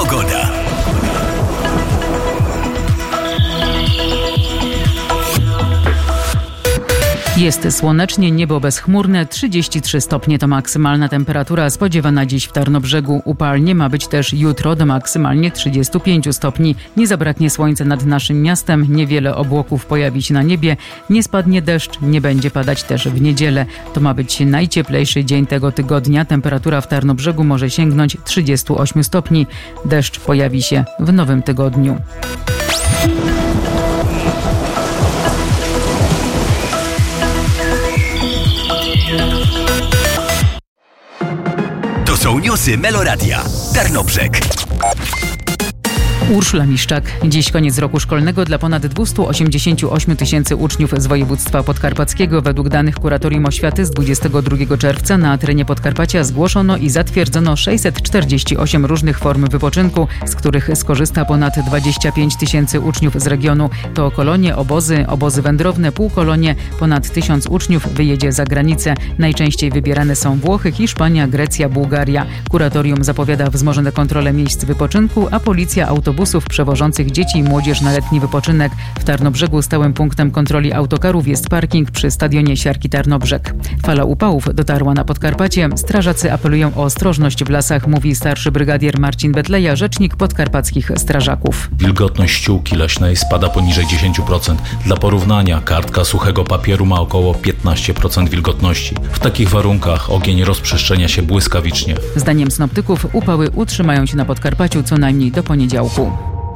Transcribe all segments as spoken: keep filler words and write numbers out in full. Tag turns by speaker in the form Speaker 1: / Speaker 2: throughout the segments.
Speaker 1: Pogoda.
Speaker 2: Jest słonecznie, niebo bezchmurne, trzydzieści trzy stopnie to maksymalna temperatura spodziewana dziś w Tarnobrzegu. Upalnie ma być też jutro do maksymalnie trzydziestu pięciu stopni. Nie zabraknie słońca nad naszym miastem, niewiele obłoków pojawi się na niebie, nie spadnie deszcz, nie będzie padać też w niedzielę. To ma być najcieplejszy dzień tego tygodnia. Temperatura w Tarnobrzegu może sięgnąć trzydziestu ośmiu stopni. Deszcz pojawi się w nowym tygodniu.
Speaker 1: To są newsy Meloradia. Tarnobrzeg.
Speaker 2: Urszula Miszczak. Dziś koniec roku szkolnego dla ponad dwieście osiemdziesiąt osiem tysięcy uczniów z województwa podkarpackiego. Według danych Kuratorium Oświaty z dwudziestego drugiego czerwca na terenie Podkarpacia zgłoszono i zatwierdzono sześćset czterdzieści osiem różnych form wypoczynku, z których skorzysta ponad dwadzieścia pięć tysięcy uczniów z regionu. To kolonie, obozy, obozy wędrowne, półkolonie. Ponad tysiąc uczniów wyjedzie za granicę. Najczęściej wybierane są Włochy, Hiszpania, Grecja, Bułgaria. Kuratorium zapowiada wzmożone kontrole miejsc wypoczynku, a policja autobusów przewożących dzieci i młodzież na letni wypoczynek. W Tarnobrzegu stałym punktem kontroli autokarów jest parking przy stadionie Siarki Tarnobrzeg. Fala upałów dotarła na Podkarpacie. Strażacy apelują o ostrożność w lasach, mówi starszy brygadier Marcin Betleja, rzecznik podkarpackich strażaków.
Speaker 3: Wilgotność ściółki leśnej spada poniżej dziesięć procent. Dla porównania kartka suchego papieru ma około piętnaście procent wilgotności. W takich warunkach ogień rozprzestrzenia się błyskawicznie.
Speaker 2: Zdaniem synoptyków upały utrzymają się na Podkarpaciu co najmniej do poniedziałku.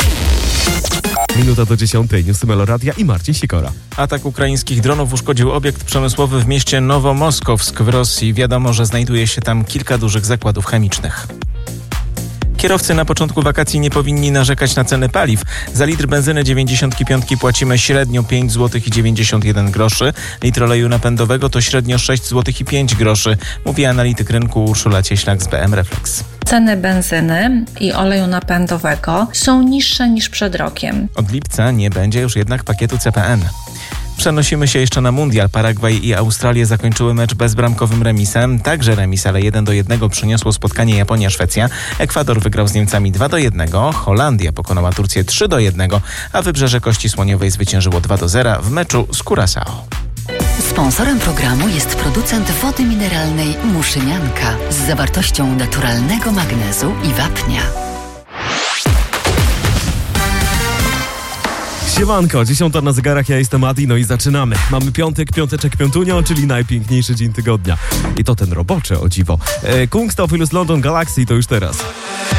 Speaker 4: Minuta do dziesiątej. Newsy Meloradia i Marcin Sikora.
Speaker 5: Atak ukraińskich dronów uszkodził obiekt przemysłowy w mieście Nowomoskowsk w Rosji. Wiadomo, że znajduje się tam kilka dużych zakładów chemicznych. Kierowcy na początku wakacji nie powinni narzekać na ceny paliw. Za litr benzyny dziewięćdziesiąt pięć płacimy średnio pięć złotych i dziewięćdziesiąt jeden groszy. Litr oleju napędowego to średnio sześć złotych i pięć groszy, mówi analityk rynku Urszula Cieślak z B M Reflex.
Speaker 6: Ceny benzyny i oleju napędowego są niższe niż przed rokiem.
Speaker 5: Od lipca nie będzie już jednak pakietu C P N. Przenosimy się jeszcze na mundial. Paragwaj i Australię zakończyły mecz bezbramkowym remisem. Także remis, ale jeden do jednego przyniosło spotkanie Japonia-Szwecja. Ekwador wygrał z Niemcami dwa do jednego. Holandia pokonała Turcję trzy do jednego, a Wybrzeże Kości Słoniowej zwyciężyło dwa do zera w meczu z Curaçao.
Speaker 7: Sponsorem programu jest producent wody mineralnej Muszynianka z zawartością naturalnego magnezu i wapnia.
Speaker 4: Siemanko, dziesiąta na zegarach, ja jestem Adi, no i zaczynamy. Mamy piątek, piąteczek, piątunio, czyli najpiękniejszy dzień tygodnia. I to ten roboczy, o dziwo. E, Kungstop Ilus London Galaxy to już teraz.